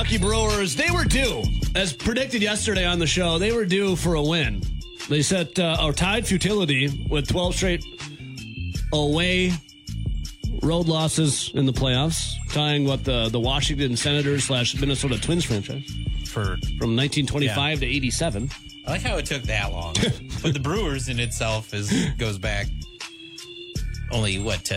Milwaukee Brewers, they were due, as predicted yesterday on the show, they were due for a win. They set or tied futility with 12 straight away road losses in the playoffs, tying what the Washington Senators / Minnesota Twins franchise from 1925 to 87. I like how it took that long. But the Brewers in itself goes back only,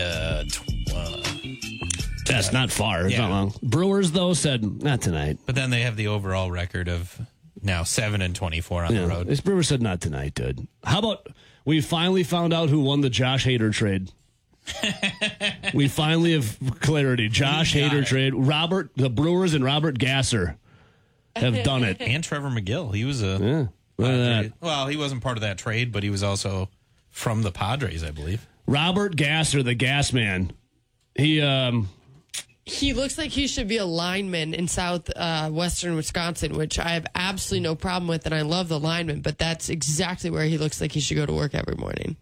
That's not far. It's not long. Brewers, though, said, not tonight. But then they have the overall record of now 7-24 on the road. This Brewers said, not tonight, dude. How about we finally found out who won the Josh Hader trade? We finally have clarity. Josh Hader trade. The Brewers and Robert Gasser have done it. And Trevor McGill. He was look at that. Well, he wasn't part of that trade, but he was also from the Padres, I believe. Robert Gasser, the gas man. He looks like he should be a lineman in southwestern Wisconsin, which I have absolutely no problem with, and I love the lineman, but that's exactly where he looks like he should go to work every morning.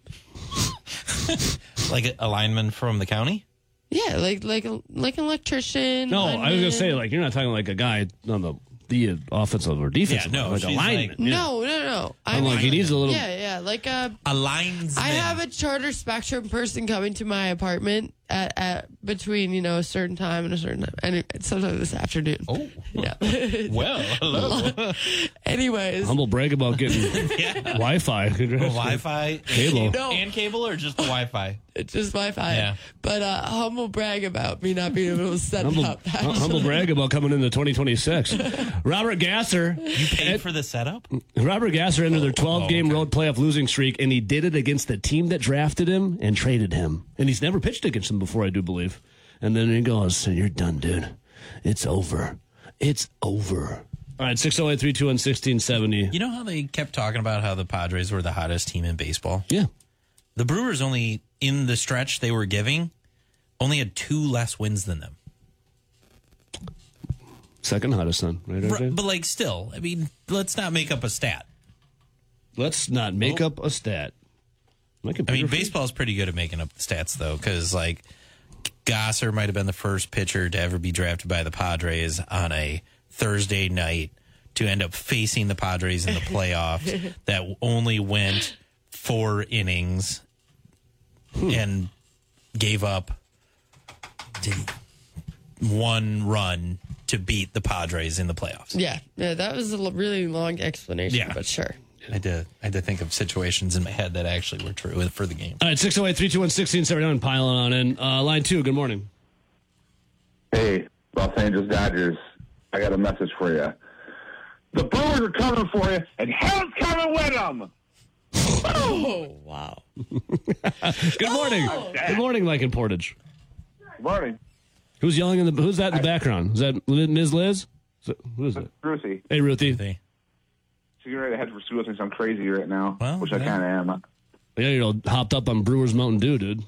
Like a lineman from the county? Yeah, like an electrician. No, lineman. I was going to say, you're not talking like a guy on the offensive or defensive. Yeah, no, like a lineman. No. I'm like, he needs a little... Yeah, like a linesman. I have a Charter Spectrum person coming to my apartment at between, a certain time and a certain time. And sometime this afternoon. Oh. Yeah. Well, hello. Anyways. Humble brag about getting Wi-Fi. Wi-Fi cable. And cable or just the Wi-Fi? It's just Wi-Fi. Yeah. But humble brag about me not being able to set it up. Humble brag about coming into 2026. Robert Gasser. You paid for the setup? Robert Gasser entered their 12-game road playoff losing streak, and he did it against the team that drafted him and traded him. And he's never pitched against them before, I do believe. And then he goes, you're done, dude. It's over. It's over. All right, 608-321-1670. You know how they kept talking about how the Padres were the hottest team in baseball? Yeah. The Brewers only, in the stretch they were giving, only had 2 less wins than them. Second hottest, son. Right, but still, I mean, let's not make up a stat. Let's not make up a stat. Baseball is pretty good at making up the stats, though, because, Gasser might have been the first pitcher to ever be drafted by the Padres on a Thursday night to end up facing the Padres in the playoffs that only went 4 innings and gave up 1 run to beat the Padres in the playoffs. Yeah, that was a really long explanation, but sure. I had to think of situations in my head that actually were true for the game. All right, 608-321-1679, piling on in. Line 2, good morning. Hey, Los Angeles Dodgers, I got a message for you. The Brewers are coming for you, and hell's coming with them. Oh, wow. Good morning. Good morning, Mike in Portage. Good morning. Who's yelling who's that in the background? Is that Ms. Liz? Who is it? Ruthie. Hey, Ruthie. She's getting ready to head for school. Thinks I'm crazy right now, which I kind of am. Yeah, you're hopped up on Brewers Mountain Dew, dude.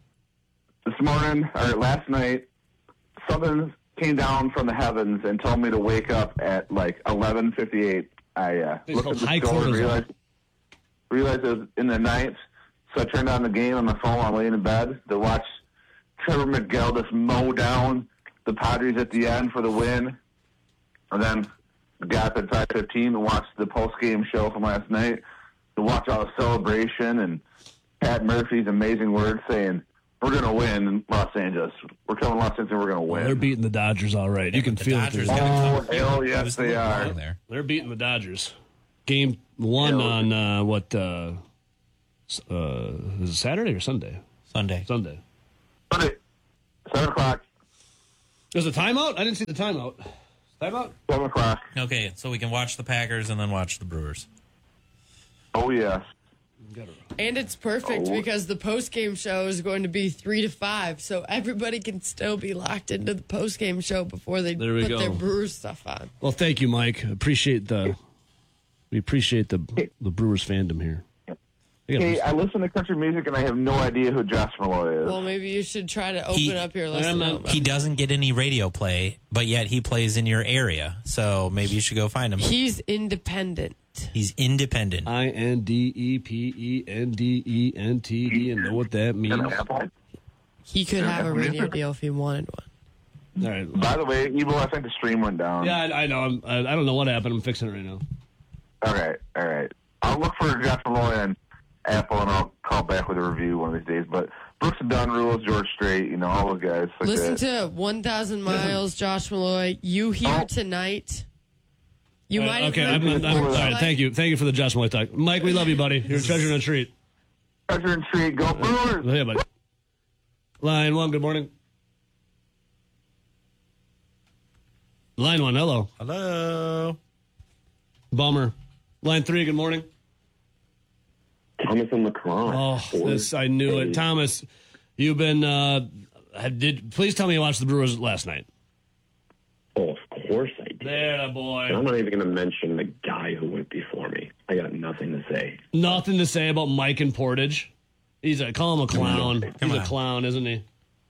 Last night, something came down from the heavens and told me to wake up at 11:58. I looked at the score and realized it was in the ninth, so I turned on the game on my phone while laying in bed to watch Trevor McGill just mow down the Padres at the end for the win, and then got up at 5:15 and watched the post-game show from last night to watch all the celebration and Pat Murphy's amazing words saying, we're going to win in Los Angeles. We're coming to Los Angeles and we're going to win. Well, they're beating the Dodgers all right. You can feel it. Oh, hell yes, they are. They're beating the Dodgers. Game 1 on, is it Saturday or Sunday? Sunday. 7 o'clock. There's a timeout? I didn't see the timeout. Timeout? 7 o'clock. Okay, so we can watch the Packers and then watch the Brewers. Oh, yes. And it's perfect because the post-game show is going to be 3 to 5, so everybody can still be locked into the post-game show before they put their Brewers stuff on. Well, thank you, Mike. We appreciate the Brewers fandom here. Hey, I listen to country music and I have no idea who Josh Malloy is. Well, maybe you should try to open up your listen. He doesn't get any radio play, but yet he plays in your area. So maybe you should go find him. He's independent. He's independent. INDEPENDENT. Do you know what that means? He could have a radio deal if he wanted one. All right. By the way, Evo, I think the stream went down. Yeah, I know. I don't know what happened. I'm fixing it right now. Okay, all right. I'll look for Jeff Malloy on Apple, and I'll call back with a review one of these days. But Brooks and Dunn rules, George Strait, all those guys. Like Listen to 1,000 Miles, Josh Malloy. You Here Tonight. You might have okay, all right. Thank you for the Josh Malloy talk. Mike, we love you, buddy. You're a treasure and a treat. Treasure and treat. Go Brewers. Hey, buddy. Line 1, good morning. Line 1, hello. Hello. Bummer. Line 3, good morning. Thomas and LeCron. Oh, this, I knew it. Thomas, you've been, please tell me you watched the Brewers last night. Oh, of course I did. There, boy. And I'm not even going to mention the guy who went before me. I got nothing to say. Nothing to say about Mike and Portage. Call him a clown. Come He's on. a clown, isn't he?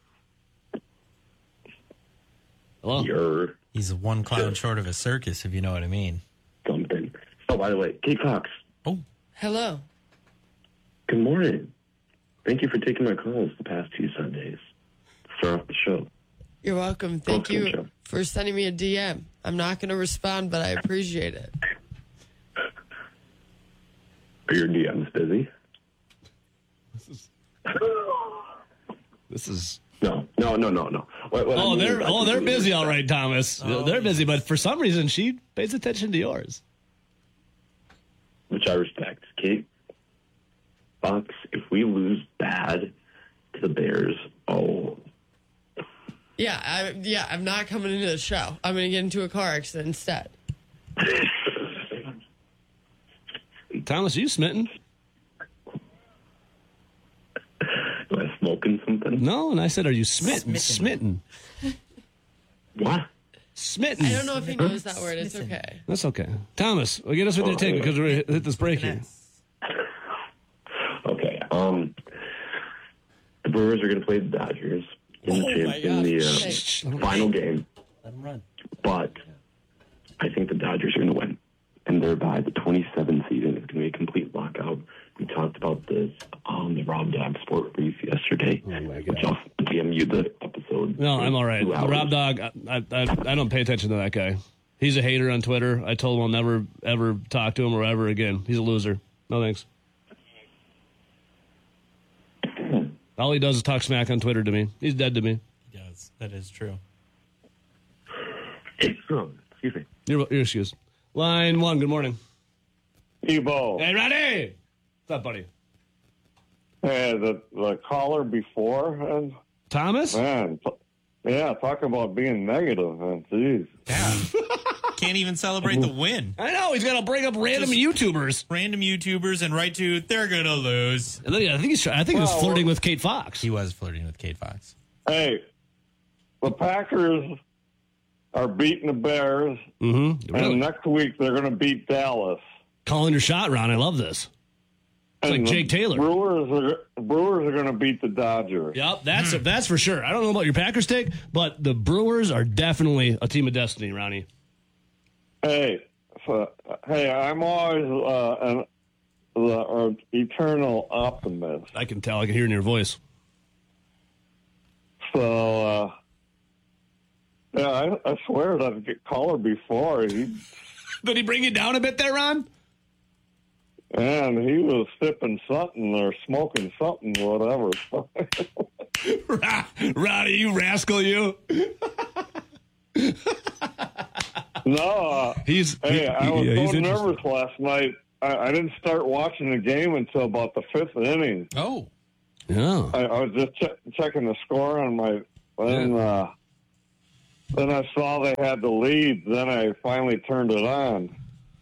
Hello? He's one clown short of a circus, if you know what I mean. Something. Oh, by the way, Kate Fox. Oh. Hello. Good morning. Thank you for taking my calls the past 2 Sundays. Start off the show. You're welcome. Thank Welcome, you Joe. for sending me a DM. I'm not going to respond, but I appreciate it. Are your DMs busy? This is... No. They're busy, all right, Thomas. They're busy, but for some reason, she pays attention to yours. Which I respect. Kate Fox, if we lose bad to the Bears, I'm not coming into the show. I'm going to get into a car accident instead. Thomas, are you smitten? Am I smoking something? No, and I said, are you smitten? Smitten. What? Smitten. I don't know if he knows that word. It's okay. That's okay. Thomas, get us with your take because we're hit this break here. Okay. The Brewers are going to play the Dodgers in the final game. Let him run. But I think the Dodgers are going to win. And thereby the 27th season is going to be a complete lockout. We talked about this on the Rob Dog Sport Brief yesterday. Oh my God. Which I'll DM you the episode. No, I'm all right. Rob Dog, I don't pay attention to that guy. He's a hater on Twitter. I told him I'll never, ever talk to him or ever again. He's a loser. No thanks. All he does is talk smack on Twitter to me. He's dead to me. He does. That is true. Excuse me. Your excuse. Line 1, good morning. Evo. Hey, Roddy! What's up, buddy? Hey, the caller before, Thomas? man, talk about being negative, man. Jeez. Yeah. Can't even celebrate the win. I know, he's got to bring up random YouTubers. Random YouTubers and write to, they're going to lose. And then, I think he was flirting with Kate Fox. He was flirting with Kate Fox. Hey, the Packers are beating the Bears, Mm-hmm. Really? and next week they're going to beat Dallas. Calling your shot, Ron. I love this. It's like Jake Taylor. Brewers are going to beat the Dodgers. Yep, that's for sure. I don't know about your Packers take, but the Brewers are definitely a team of destiny, Ronnie. Hey, I'm always an eternal optimist. I can tell. I can hear it in your voice. So, I swear that caller before, Did he bring you down a bit there, Ron? and he was sipping something or smoking something, whatever. Ronnie, you rascal, you. No, I was so nervous last night. I didn't start watching the game until about the 5th inning. Oh. Yeah. I was just checking the score on my. Then I saw they had the lead. Then I finally turned it on.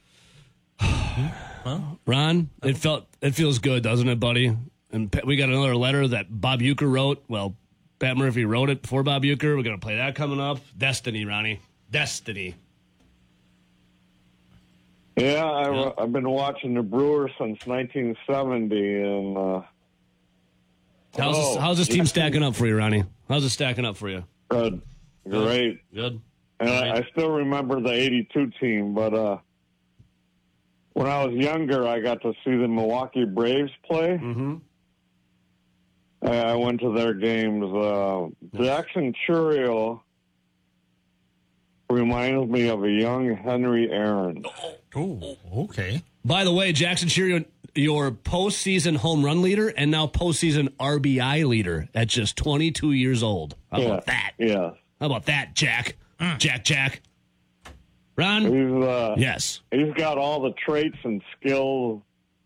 Well, Ron, it feels good, doesn't it, buddy? And we got another letter that Bob Uecker wrote. Well, Pat Murphy wrote it before Bob Uecker. We're going to play that coming up. Destiny, Ronnie. Destiny. Yeah, I've been watching the Brewers since 1970, and how's this team stacking up for you, Ronnie? How's it stacking up for you? good, great. Good. And I still remember the '82 team, but when I was younger, I got to see the Milwaukee Braves play. Mm-hmm. I went to their games. Jackson Churriel reminds me of a young Henry Aaron. Oh, okay. By the way, Jackson Cheerio, your postseason home run leader and now postseason RBI leader at just 22 years old. How about that? Yeah. How about that, Jack? Jack. Ron? Yes. He's got all the traits and skills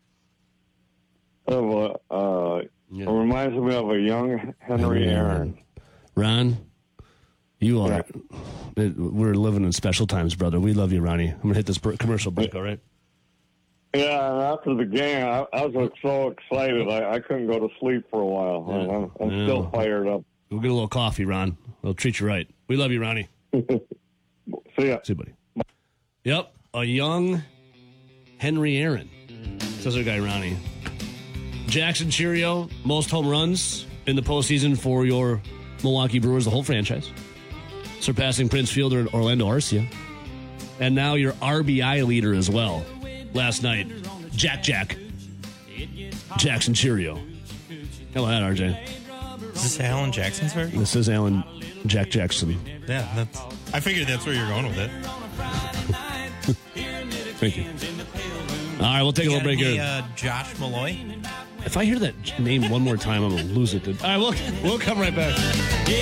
of reminds me of a young Henry Aaron. Ron, you are. We're living in special times, brother. We love you, Ronnie. I'm going to hit this commercial break, all right? Yeah, and after the game, I was so excited. I couldn't go to sleep for a while. I'm still fired up. We'll get a little coffee, Ron. We'll treat you right. We love you, Ronnie. See ya. See you, buddy. Yep, a young Henry Aaron, says our guy Ronnie. Jackson Cheerio, most home runs in the postseason for your Milwaukee Brewers, the whole franchise, surpassing Prince Fielder and Orlando Arcia. And now your RBI leader as well. Last night, Jackson Cheerio. How about that, RJ? Is this Alan Jackson's version? This is Alan Jackson. Yeah, I figured that's where you're going with it. Thank you. All right, we'll take a little break here. Josh Malloy. If I hear that name one more time, I'm going to lose it. All right, we'll come right back.